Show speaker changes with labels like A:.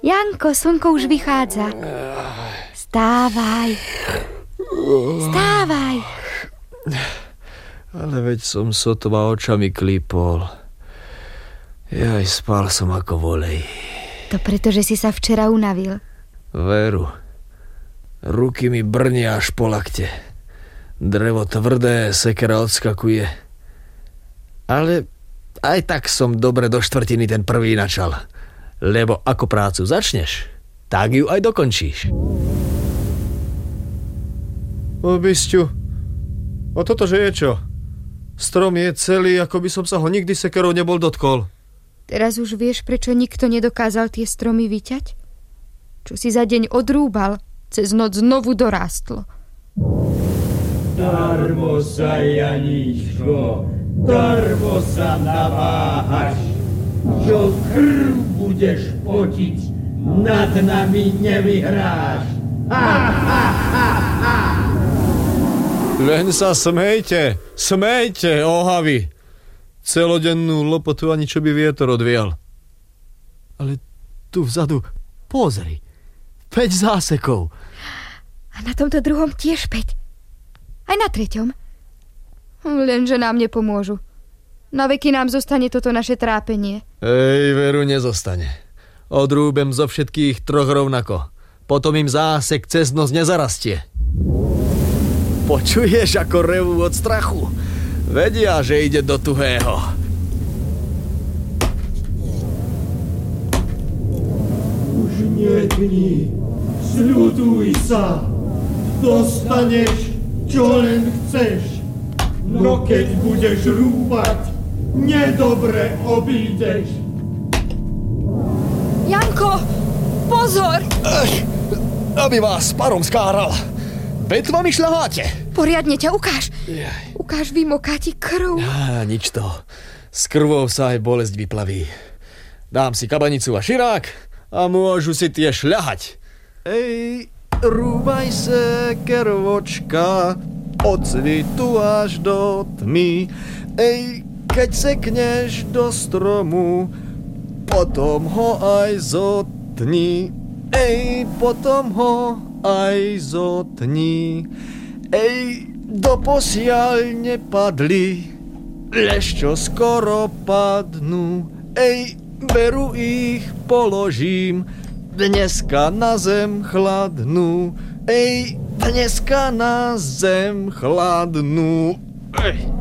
A: Janko, slnko už vychádza. Stávaj. Stávaj.
B: Ale veď som sotva očami klípol. Jaj, spal som ako volej.
A: To preto, že si sa včera unavil.
B: Veru. Ruky mi brnia až po lakte. Drevo tvrdé, sekera odskakuje. Ale aj tak som dobre do štvrtiny ten prvý načal. Lebo ako prácu začneš, tak ju aj dokončíš. Bisťu, a toto že je čo? Strom je celý, ako by som sa ho nikdy sekerou nebol dotkol.
A: Teraz už vieš, prečo nikto nedokázal tie stromy vyťať? Čo si za deň odrúbal, cez noc znovu dorástlo.
C: Darmo sa, Janíčko, darmo sa naváhaš. Čo krv budeš potiť, nad nami nevyhráš. Ha, ha, ha, ha.
B: Len sa smejte, ohavy. Celodennú lopotu ani čo by vietor odvial. Ale tu vzadu, pozri, 5 zásekov.
A: A na tomto druhom tiež 5. Aj na treťom. Lenže nám nepomôžu. Na veky nám zostane toto naše trápenie.
B: Veru, nezostane. Odrúbem zo všetkých 3 rovnako. Potom im zásek cez noc nezarastie. Počuješ, ako revú od strachu? Vedia, že ide do tuhého.
C: Už nedni, sľuduj sa. Dostaneš, čo len chceš. No keď budeš rúbať, nedobre obídeš.
A: Janko, pozor!
B: Aby vás parom skáral. Betvami šľaháte.
A: Poriadne ťa ukáž. Ukáž, vymoká ti krv.
B: Nič to. S krvou sa aj bolesť vyplaví. Dám si kabanicu a širák a môžu si tie šľahať. Rúbaj sekeročka od svitu až do tmy. Keď sekneš do stromu, potom ho aj zotni. Potom ho aj zotni. Doposiaľ nepadli, lež čo skoro padnú. Veru ich položím, dneska na zem chladnú. Dneska na zem chladnú.